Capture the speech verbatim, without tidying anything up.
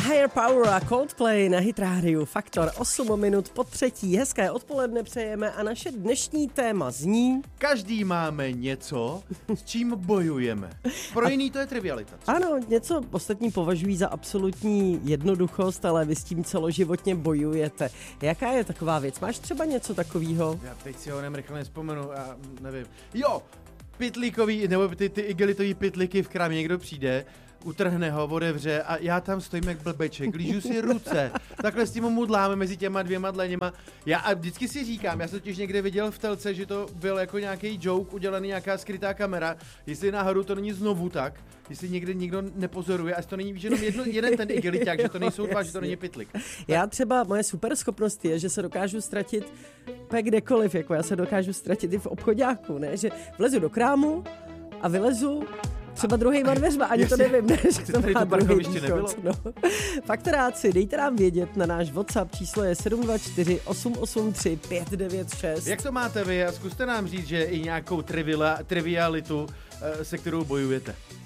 Higher Power a Coldplay na Hit Radio Faktor osm minut po třetí. Hezké odpoledne přejeme a naše dnešní téma zní... Každý máme něco, s čím bojujeme. Pro a... jiný to je trivialita. Co? Ano, něco ostatní považují za absolutní jednoduchost, ale vy s tím celoživotně bojujete. Jaká je taková věc? Máš třeba něco takového? Já teď si ho nem rychle nespomenu, já nevím. Jo, pytlíkový, nebo ty, ty igelitový pytlíky v krámě, někdo přijde, utrhne ho, otevře a já tam stojím jak blbeček, lížu si ruce, takhle s tím mudláme mezi těma dvěma dleněma. Já a vždycky si říkám, já jsem totiž někde viděl v telce, že to byl jako nějaký joke, udělaný nějaká skrytá kamera, jestli náhodou to není znovu tak, jestli někde nikdo nepozoruje, až to není jenom jedno, jeden ten igeliťák, že to nejsou dva, že to není pytlik. Já třeba, moje super schopnost je, že se dokážu ztratit pe kdekoliv, jako já se dokážu ztratit i v obchoďáku, ne, že vlezu do krámu a vylezu třeba druhýma dveřma, ani jasně, to nevím, ne, že to má druhý východ. No. Faktoráci, dejte nám vědět na náš WhatsApp, číslo je sedm dva čtyři osm osm tři pět devět šest. Jak to máte vy a zkuste nám říct, že i nějakou trivila, trivialitu, se kterou bojujete.